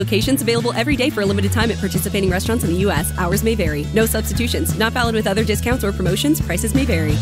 Locations available every day for a limited time at participating restaurants in the U.S. Hours may vary. No substitutions. Not valid with other discounts or promotions. Prices may vary.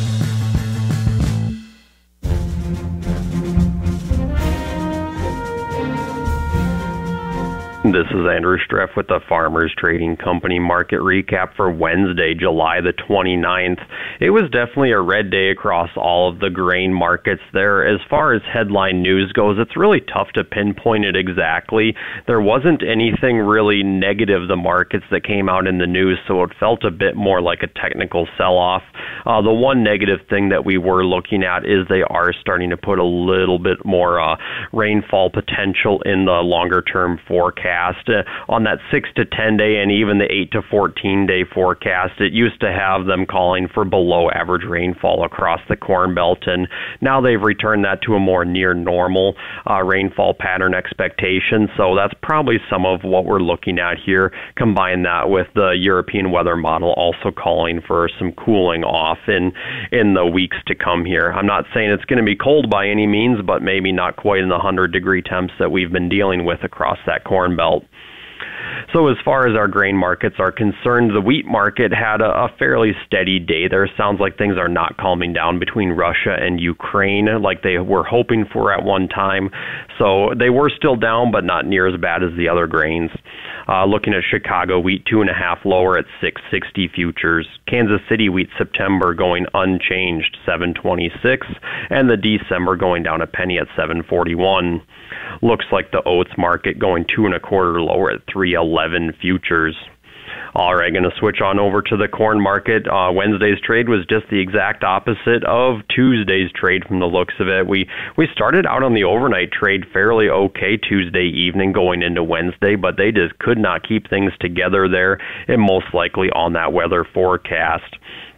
This is Andrew Streff with the Farmers Trading Company market recap for Wednesday, July the 29th. It was definitely a red day across all of the grain markets there. As far as headline news goes, it's really tough to pinpoint it exactly. There wasn't anything really negative, the markets that came out in the news, so it felt a bit more like a technical sell-off. The one negative thing that we were looking at is they are starting to put a little bit more rainfall potential in the longer-term forecast. On that 6 to 10 day and even the 8 to 14 day forecast, it used to have them calling for below average rainfall across the Corn Belt, and now they've returned that to a more near normal rainfall pattern expectation. So that's probably some of what we're looking at here. Combine that with the European weather model also calling for some cooling off in the weeks to come here. I'm not saying it's going to be cold by any means, but maybe not quite in the 100-degree temps that we've been dealing with across that Corn Belt. So as far as our grain markets are concerned, the wheat market had a fairly steady day there. Sounds like things are not calming down between Russia and Ukraine like they were hoping for at one time. So they were still down, but not near as bad as the other grains. Looking at Chicago wheat, 2.5 lower at 660 futures. Kansas City wheat September going unchanged, 726, and the December going down a penny at 741. Looks like the oats market going 2.25 lower at 311 futures. All right, going to switch on over to the corn market. Wednesday's trade was just the exact opposite of Tuesday's trade from the looks of it. We started out on the overnight trade fairly okay Tuesday evening going into Wednesday, but they just could not keep things together there, and most likely on that weather forecast.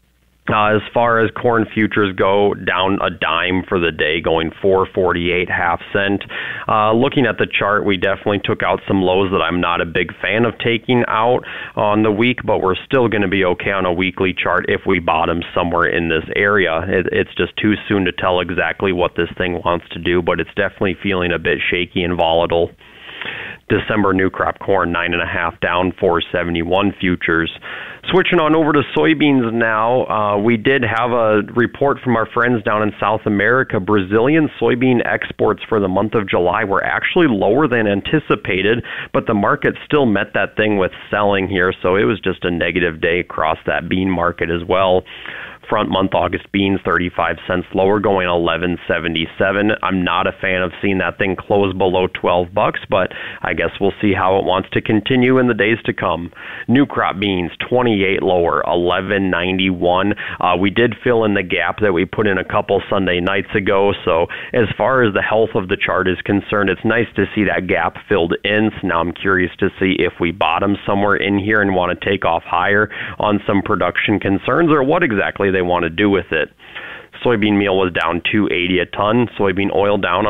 As far as corn futures go, down a dime for the day, going 4.48 half cent. Looking at the chart, we definitely took out some lows that I'm not a big fan of taking out on the week, but we're still going to be okay on a weekly chart if we bottom somewhere in this area. It's just too soon to tell exactly what this thing wants to do, but it's definitely feeling a bit shaky and volatile. December new crop corn, 9.5 down, 471 futures. Switching on over to soybeans now, we did have a report from our friends down in South America. Brazilian soybean exports for the month of July were actually lower than anticipated, but the market still met that thing with selling here, so it was just a negative day across that bean market as well. Front month August beans 35 cents lower, going 11.77. I'm not a fan of seeing that thing close below $12, but I guess we'll see how it wants to continue in the days to come. New crop beans 28 lower, 11.91. We did fill in the gap that we put in a couple Sunday nights ago, so as far as the health of the chart is concerned, it's nice to see that gap filled in. So now I'm curious to see if we bottom somewhere in here and want to take off higher on some production concerns, or what exactly they want to do with it. Soybean meal was down $2.80 a ton. Soybean oil down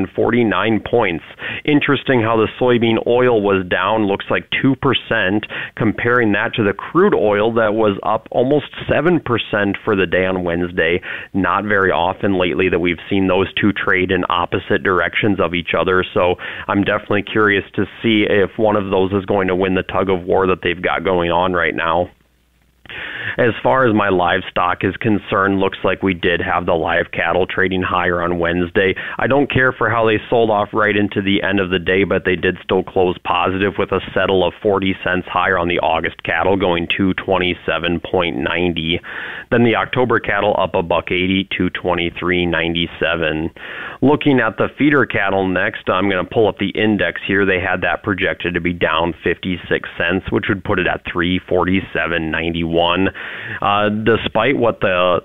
149 points. Interesting how the soybean oil was down, looks like 2%, comparing that to the crude oil that was up almost 7% for the day on Wednesday. Not very often lately that we've seen those two trade in opposite directions of each other, so I'm definitely curious to see if one of those is going to win the tug of war that they've got going on right now. As far as my livestock is concerned, looks like we did have the live cattle trading higher on Wednesday. I don't care for how they sold off right into the end of the day, but they did still close positive with a settle of 40 cents higher on the August cattle, going $227.90. Then the October cattle up $1.80 to $23.97. Looking at the feeder cattle next, I'm going to pull up the index here. They had that projected to be down 56 cents, which would put it at $347.91. Despite what the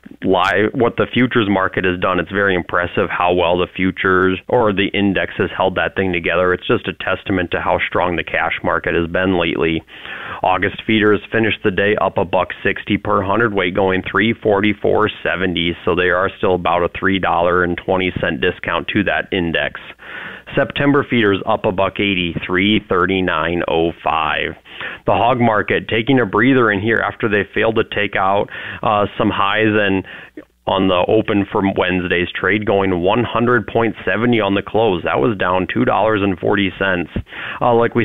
futures market has done, it's very impressive how well the futures or the index has held that thing together. It's just a testament to how strong the cash market has been lately. August feeders finished the day up $1.60 per hundredweight, going $344.70, so they are still about a $3.20 discount to that index. September feeders up $1.80, $339.05. The hog market taking a breather in here after they failed to take out some highs and on the open for Wednesday's trade, going 100.70 on the close. That was down $2.40. Like we